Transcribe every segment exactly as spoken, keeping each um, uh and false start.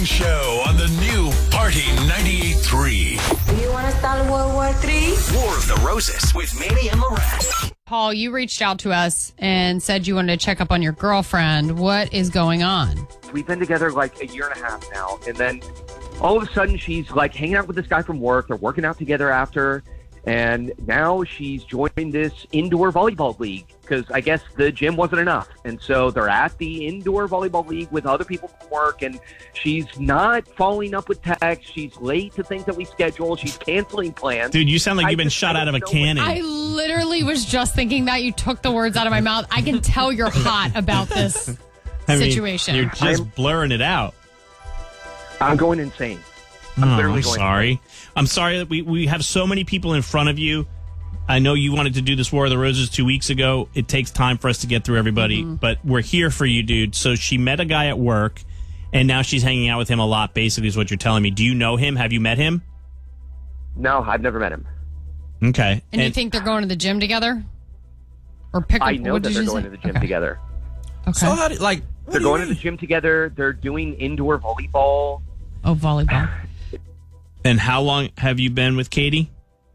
Morning Show on the new Party ninety-eight point three. Do you want to start World War Three? War of the Roses with Manny and Loren. Paul, you reached out to us and said you wanted to check up on your girlfriend. What is going on? We've been together like a year and a half now. And then all of a sudden she's like hanging out with this guy from work. They're working out together after. And now she's joined this indoor volleyball league because I guess the gym wasn't enough. And so they're at the indoor volleyball league with other people from work. And she's not following up with texts. She's late to things that we schedule. She's canceling plans. Dude, you sound like I you've been just shot don't out of a know cannon. I literally was just thinking that. You took the words out of my mouth. I can tell you're hot about this I mean, situation. You're just I'm- blurring it out. I'm going insane. I'm Oh, literally I'm going sorry. I'm sorry that we, we have so many people in front of you. I know you wanted to do this War of the Roses two weeks ago. It takes time for us to get through everybody, Mm-hmm. but we're here for you, dude. So she met a guy at work, and now she's hanging out with him a lot, basically, is what you're telling me. Do you know him? Have you met him? No, I've never met him. Okay. and, you think they're going to the gym together? Or pick up? I know what that did they're you going say? to the gym Okay. together. Okay. So how do like what They're do you going to the mean? gym together. They're doing indoor volleyball. Oh, volleyball. And how long have you been with Katie?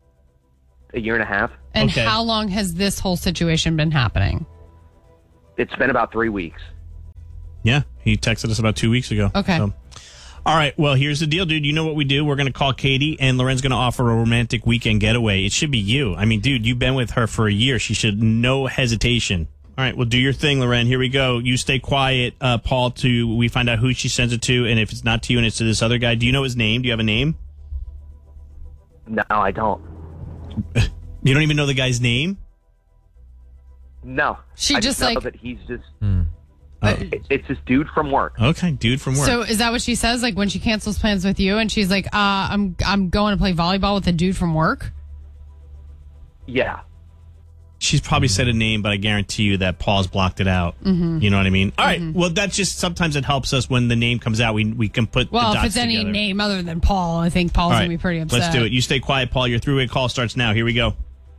A year and a half. And Okay. how long has this whole situation been happening? It's been about three weeks. Yeah, he texted us about two weeks ago. Okay. So. All right, well, here's the deal, dude. You know what we do? We're going to call Katie, and Loren's going to offer a romantic weekend getaway. It should be you. I mean, dude, you've been with her for a year. She should no hesitation. All right, well, do your thing, Loren. Here we go. You stay quiet, uh, Paul, till we find out who she sends it to, and if it's not to you and it's to this other guy. Do you know his name? Do you have a name? No, I don't. You don't even know the guy's name? No. She I just, know like- that he's just. Oh. it- It's this dude from work. Okay, dude from work. So is that what she says? Like when she cancels plans with you and she's like, uh, I'm I'm going to play volleyball with a dude from work? Yeah. She's probably said a name, but I guarantee you that Paul's blocked it out. Mm-hmm. You know what I mean? All right. Well, that's just sometimes it helps us when the name comes out. We we can put Well, the if dots it's any together. name other than Paul, I think Paul's All going right, to be pretty upset. let's do it. You stay quiet, Paul. Your three-way call starts now. Here we go.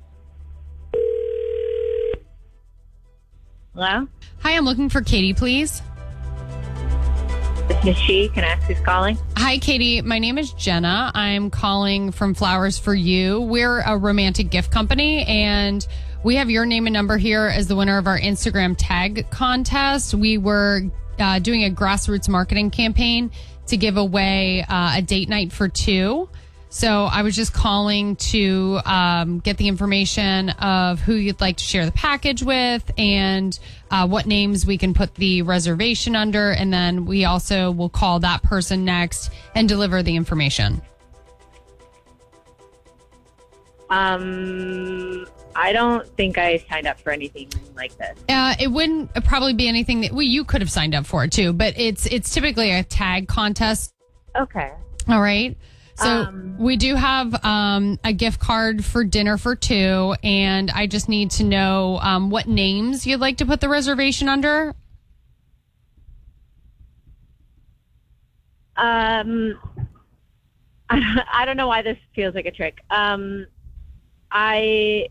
Hello? Hi, I'm looking for Katie, please. This is she. Can I ask who's calling? Hi, Katie. My name is Jenna. I'm calling from Flowers for You. We're a romantic gift company, and we have your name and number here as the winner of our Instagram tag contest. We were uh, doing a grassroots marketing campaign to give away uh, a date night for two. So I was just calling to um, get the information of who you'd like to share the package with and uh, what names we can put the reservation under. And then we also will call that person next and deliver the information. Um, I don't think I signed up for anything like this. Uh, it wouldn't probably be anything that well, you could have signed up for it too, but it's it's typically a tag contest. Okay. All right. So Um, we do have um, a gift card for dinner for two, and I just need to know um, what names you'd like to put the reservation under. Um, I, I don't know why this feels like a trick. Um, I,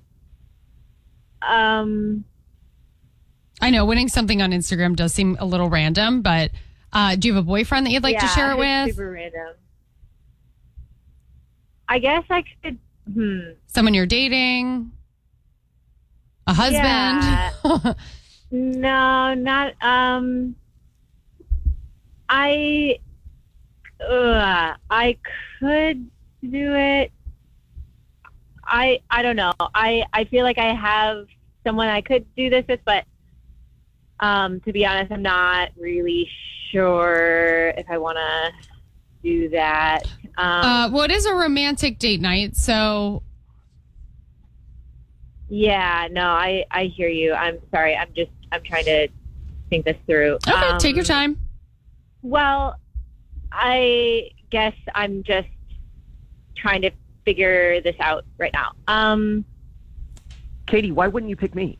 um, I know winning something on Instagram does seem a little random, but uh, do you have a boyfriend that you'd like to yeah, share it it's with? super random. I guess I could, hmm. Someone you're dating? A husband? Yeah. No, not, um, I, uh, I could do it. I, I don't know. I, I feel like I have someone I could do this with, but, um, to be honest, I'm not really sure if I want to do that. Um, uh, well, it is a romantic date night, so yeah, no, I, I hear you. I'm sorry. I'm just, I'm trying to think this through. okay, Um, take your time. Well, I guess I'm just trying to figure this out right now. Um, Katie, why wouldn't you pick me?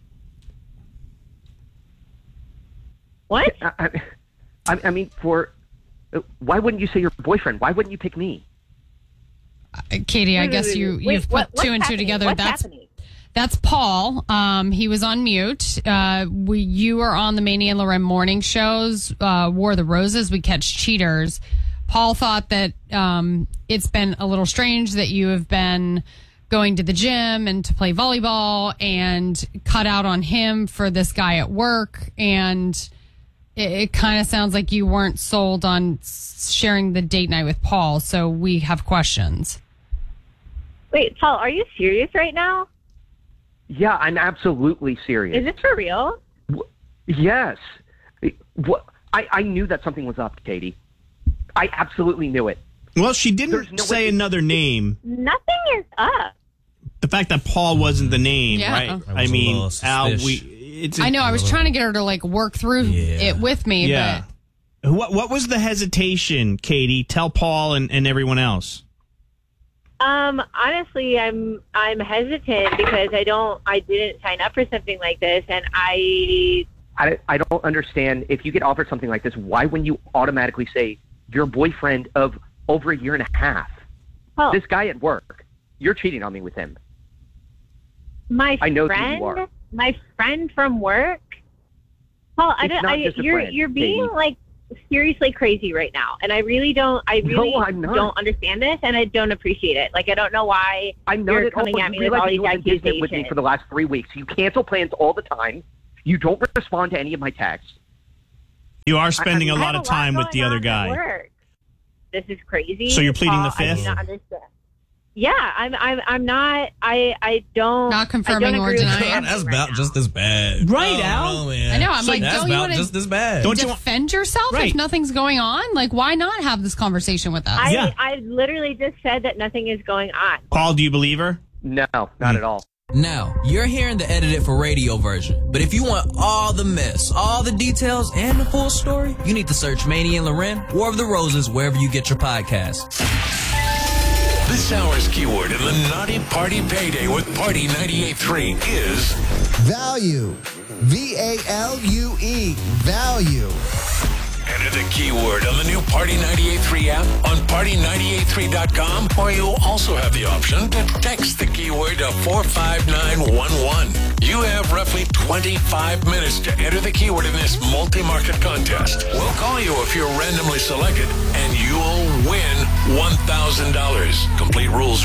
what? I, I, I mean, for why wouldn't you say your boyfriend? Why wouldn't you pick me? Uh, Katie, I Wait, guess wait, you wait, you've wait, what- put two what's and two happening? together. What's That's happening? That's Paul. Um, he was on mute. Uh, we, you are on the Manny and Loren morning shows, uh, War of the Roses. We catch cheaters. Paul thought that um, it's been a little strange that you have been going to the gym and to play volleyball and cut out on him for this guy at work. And it, it kind of sounds like you weren't sold on sharing the date night with Paul. So we have questions. Wait, Paul, are you serious right now? Yeah, I'm absolutely serious. Is this for real? W- yes. What? I, I knew that something was up, Katie. I absolutely knew it. Well, she didn't no say way- another name. Nothing is up. The fact that Paul wasn't the name, Yeah. right? I was I a mean, little Al, suspicious. we. It's a- I know. I was trying to get her to like work through Yeah. it with me. Yeah. What What was the hesitation, Katie? Tell Paul and, and everyone else. Um, honestly, I'm I'm hesitant because I don't I didn't sign up for something like this, and I I, I don't understand. If you get offered something like this, why wouldn't you automatically say your boyfriend of over a year and a half? oh, This guy at work, you're cheating on me with him. my I know who friend, you are. my friend from work. Paul, I It's don't. not I, just a you're friend, you're being Katie. like seriously crazy right now, and I really don't. I No, really I'm not. don't understand this, and I don't appreciate it. Like I don't know why I'm not you're at all. coming at You me with realize all you these have been distant with me accusations. for the last three weeks. You cancel plans all the time. You don't respond to any of my texts. You are spending I- a I lot I of have time with going the other on at guy. work. This is crazy. So you're pleading the Paul, I do fifth? not understand. Yeah, I'm. I'm. I'm not. I. I don't. Not confirming I don't or agree with denying. what's That's happening about right just as bad. Right, I don't Al? know, man. I know, I'm like, that's don't you about wanna- just as bad. Don't you- Defend yourself Right. if nothing's going on. Like, why not have this conversation with us? now. I. Yeah. I literally just said that nothing is going on. Paul, do you believe her? No, not at all. Now, you're hearing the edited for radio version, but if you want all the mess, all the details, and the full story, you need to search Manny and Loren, War of the Roses, wherever you get your podcasts. This hour's keyword in the Naughty Party Payday with Party ninety-eight point three is Value. V A L U E. Value. enter the keyword on the new Party ninety-eight point three app on party ninety-eight three dot com, or you also have the option to text the keyword to four five nine one one. You have roughly twenty-five minutes to enter the keyword in this multi-market contest. We'll call you if you're randomly selected, and you'll win one thousand dollars. Complete rules